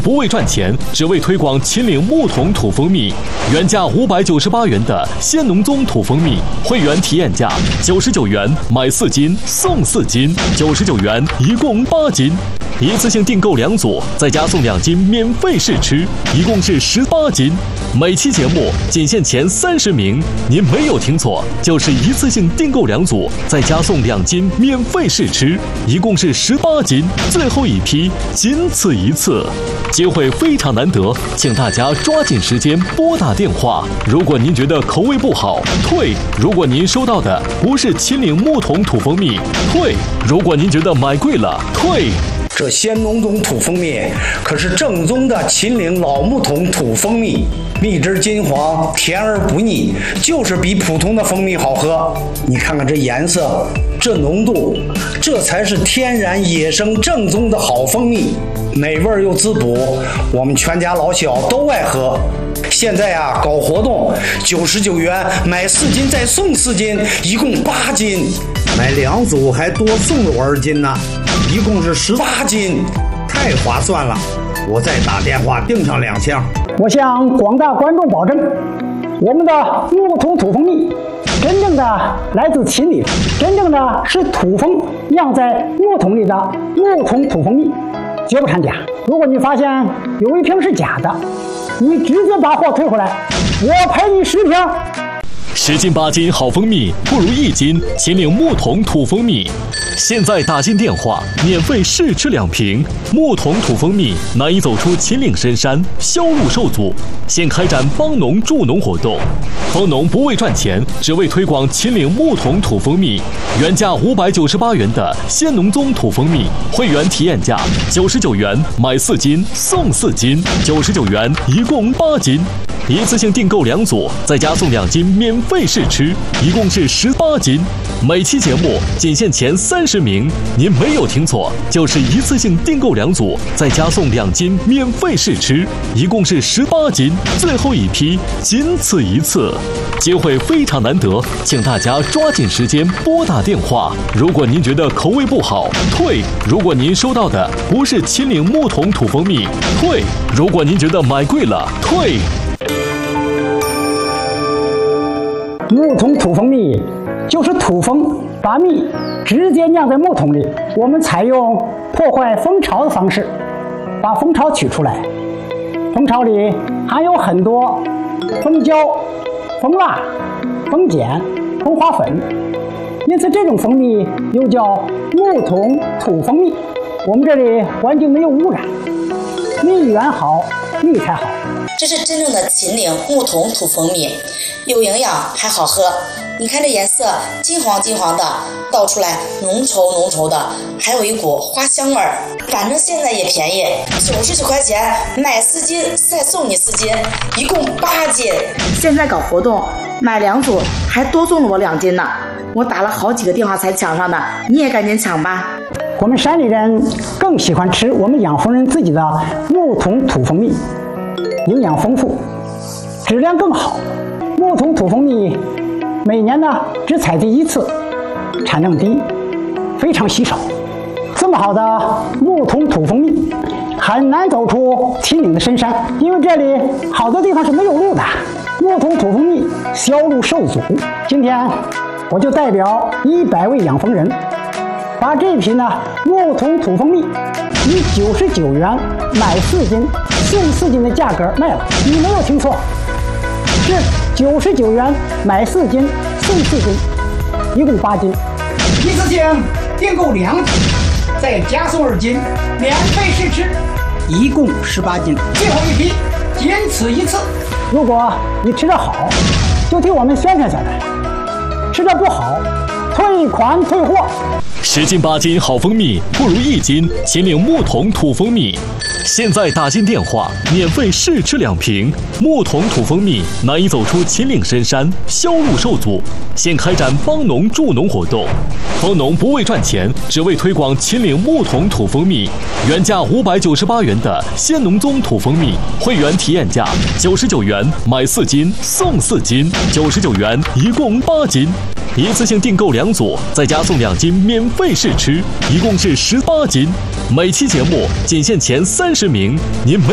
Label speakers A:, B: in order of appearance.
A: 不为赚钱，只为推广秦岭木桶土蜂蜜。原价598元的鲜农宗土蜂蜜，会员体验价99元买4斤送4斤，99元一共8斤。一次性订购2组，再加送2斤免费试吃，一共是18斤。每期节目仅限前30名，您没有听错，就是一次性订购2组，再加送2斤免费试吃，一共是18斤。最后一批，仅此一次，机会非常难得，请大家抓紧时间拨打电话。如果您觉得口味不好，退；如果您收到的不是秦岭木桶土蜂蜜，退；如果您觉得买贵了，退。
B: 这鲜农宗土蜂蜜可是正宗的秦岭老木桶土蜂蜜，蜜汁金黄，甜而不腻，就是比普通的蜂蜜好喝。你看看这颜色，这浓度，这才是天然野生正宗的好蜂蜜，美味又滋补，我们全家老小都爱喝。现在啊，搞活动，99元买4斤再送4斤，一共8斤，买2组还多送2斤呢，一共是18斤，太划算了！我再打电话订上2箱。
C: 我向广大观众保证，我们的木桶土蜂蜜真正的来自秦岭，真正的是土蜂酿在木桶里的木桶土蜂蜜，绝不掺假。如果你发现有一瓶是假的，你直接把货退回来，我赔你10瓶。
A: 10斤8斤好蜂蜜，不如1斤秦岭木桶土蜂蜜。现在打进电话，免费试吃2瓶木桶土蜂蜜，难以走出秦岭深山，销路受阻。现开展帮农助农活动，蜂农不为赚钱，只为推广秦岭木桶土蜂蜜。原价598元的鲜农宗土蜂蜜，会员体验价99元买4斤送4斤，99元一共8斤。一次性订购2组，再加送2斤免费试吃，一共是18斤。每期节目仅限前30名，您没有听错，就是一次性订购2组，再加送2斤免费试吃，一共是18斤。最后一批，仅此一次，机会非常难得，请大家抓紧时间拨打电话。如果您觉得口味不好，退；如果您收到的不是秦岭木桶土蜂蜜，退；如果您觉得买贵了，退。
C: 木桶土蜂蜜就是土蜂把蜜直接酿在木桶里，我们采用破坏蜂巢的方式把蜂巢取出来。蜂巢里含有很多蜂胶、蜂蜡、蜂碱、蜂花粉，因此这种蜂蜜又叫木桶土蜂蜜。我们这里环境没有污染，蜜源好，蜜才好。
D: 这是真正的秦岭木桶土蜂蜜，有营养还好喝。你看这颜色金黄金黄的，倒出来浓稠浓稠的，还有一股花香味儿。反正现在也便宜，99块钱买4斤再送你4斤，一共8斤。现在搞活动，买2组还多送了我2斤呢。我打了好几个电话才抢上的，你也赶紧抢吧。
C: 我们山里人更喜欢吃我们养蜂人自己的木桶土蜂蜜，营养丰富，质量更好。木桶土蜂蜜每年呢只采第1次，产量低，非常稀少。这么好的木桶土蜂蜜很难走出秦岭的深山，因为这里好多地方是没有路的，木桶土蜂蜜销路受阻。今天我就代表100位养蜂人，把这批呢木桶土蜂蜜以99元买4斤送4斤的价格卖了。你没有听错，是99元买4斤送4斤，一共8斤。一次性订购2组，再加送2斤免费试吃，一共18斤。最后一批，仅此一次。如果你吃得好，就替我们宣传下来；吃得不好，退款退货。
A: 10斤8斤好蜂蜜，不如1斤秦岭木桶土蜂蜜。现在打进电话，免费试吃2瓶木桶土蜂蜜，难以走出秦岭深山，销路受阻。现开展帮农助农活动，蜂农不为赚钱，只为推广秦岭木桶土蜂蜜。原价598元的鲜农宗土蜂蜜，会员体验价99元买4斤送4斤，99元一共8斤。一次性订购2组，再加送2斤免费试吃，一共是18斤。每期节目仅限前30名，您没